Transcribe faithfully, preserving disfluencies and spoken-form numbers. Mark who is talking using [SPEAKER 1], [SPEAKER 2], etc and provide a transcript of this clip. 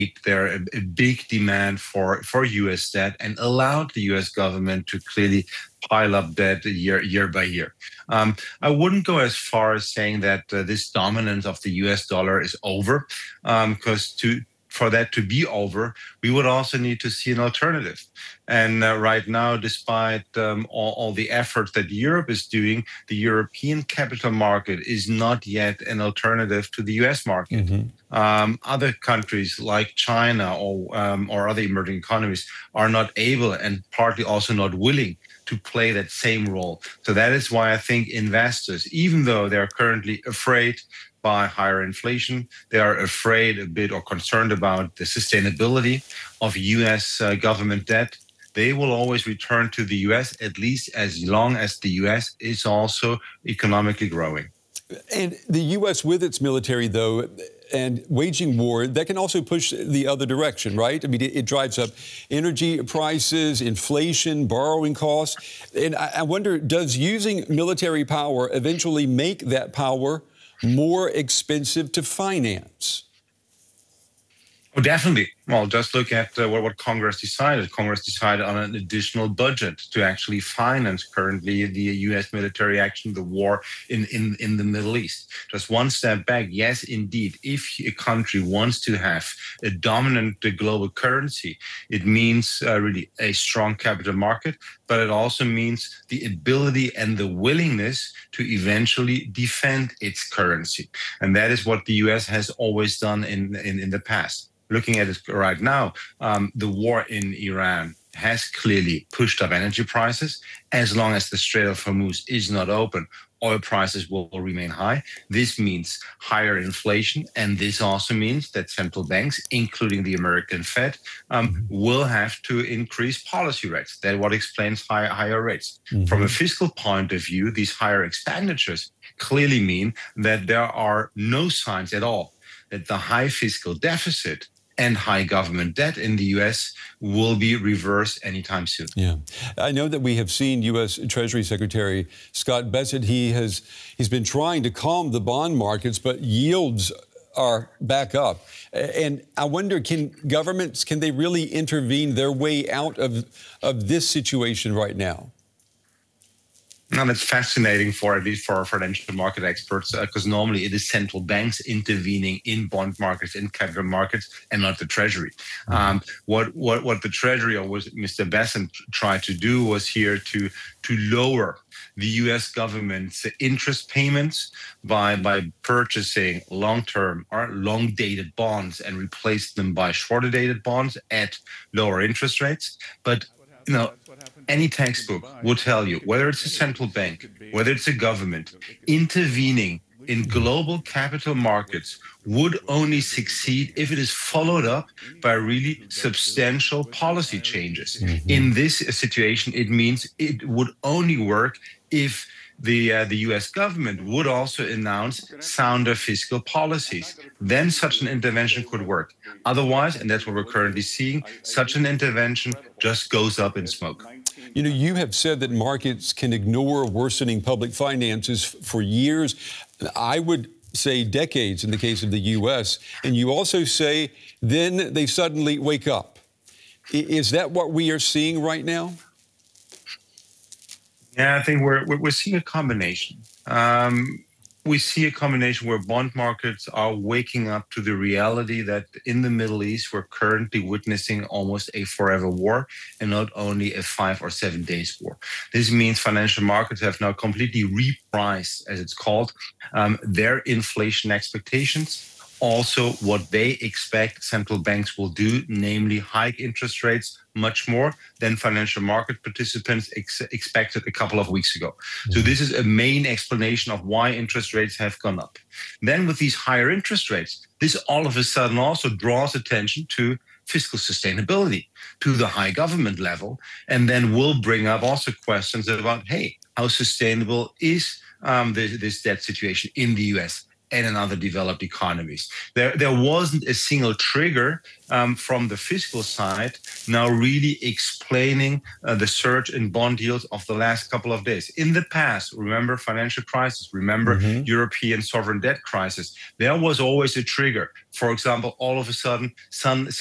[SPEAKER 1] there a, a big demand for, for U S debt and allowed the U S government to clearly pile up debt year year by year. Um, I wouldn't go as far as saying that uh, this dominance of the U S dollar is over, because um, to for that to be over, we would also need to see an alternative. And uh, right now, despite um, all, all the efforts that Europe is doing, the European capital market is not yet an alternative to the U S market. Mm-hmm. Um, other countries like China or um, or other emerging economies are not able and partly also not willing to play that same role. So that is why I think investors, even though they're currently afraid by higher inflation, they are afraid a bit or concerned about the sustainability of U S uh, government debt. They will always return to the U S, at least as long as the U S is also economically growing.
[SPEAKER 2] And the U S with its military, though, and waging war, that can also push the other direction, right? I mean, it, it drives up energy prices, inflation, borrowing costs. And I, I wonder, does using military power eventually make that power more expensive to finance?
[SPEAKER 1] Oh, definitely. Well, just look at uh, what, what Congress decided. Congress decided on an additional budget to actually finance currently the U S military action, the war in, in, in the Middle East. Just one step back. Yes, indeed. If a country wants to have a dominant uh, global currency, it means uh, really a strong capital market, but it also means the ability and the willingness to eventually defend its currency. And that is what the U S has always done in, in, in the past. Looking at it right now, um, the war in Iran has clearly pushed up energy prices. As long as the Strait of Hormuz is not open, oil prices will, will remain high. This means higher inflation, and this also means that central banks, including the American Fed, um, will have to increase policy rates. That's what explains high, higher rates. Mm-hmm. From a fiscal point of view, these higher expenditures clearly mean that there are no signs at all that the high fiscal deficit and high government debt in the U S will be reversed anytime soon.
[SPEAKER 2] Yeah, I know that we have seen U S Treasury Secretary Scott Bessent. He has he's been trying to calm the bond markets, but yields are back up. And I wonder, can governments, can they really intervene their way out of, of this situation right now?
[SPEAKER 1] And it's fascinating for at least for financial market experts, because uh, normally it is central banks intervening in bond markets, in capital markets, and not the Treasury. Mm-hmm. Um, what what what the Treasury or was Mister Bessent tried to do was here to to lower the U S government's interest payments by by purchasing long-term or long-dated bonds and replace them by shorter-dated bonds at lower interest rates, but. You know, any textbook will tell you, whether it's a central bank, whether it's a government, intervening in global capital markets would only succeed if it is followed up by really substantial policy changes. Mm-hmm. In this situation, it means it would only work if the uh, the U S government would also announce sounder fiscal policies. Then such an intervention could work. Otherwise, and that's what we're currently seeing, such an intervention just goes up in smoke.
[SPEAKER 2] You know, you have said that markets can ignore worsening public finances for years. I would say decades in the case of the U S. And you also say then they suddenly wake up. Is that what we are seeing right now?
[SPEAKER 1] Yeah, I think we're we're seeing a combination. Um, we see a combination where bond markets are waking up to the reality that in the Middle East, we're currently witnessing almost a forever war and not only a five or seven days war. This means financial markets have now completely repriced, as it's called, um, their inflation expectations. Also, what they expect central banks will do, namely hike interest rates much more than financial market participants ex- expected a couple of weeks ago. Mm-hmm. So this is a main explanation of why interest rates have gone up. Then with these higher interest rates, this all of a sudden also draws attention to fiscal sustainability, to the high government level, and then will bring up also questions about, hey, how sustainable is um, this, this debt situation in the U S? and in other developed economies. There, there wasn't a single trigger um, from the fiscal side now really explaining uh, the surge in bond yields of the last couple of days. In the past, remember financial crisis, remember mm-hmm. European sovereign debt crisis, there was always a trigger. For example, all of a sudden, some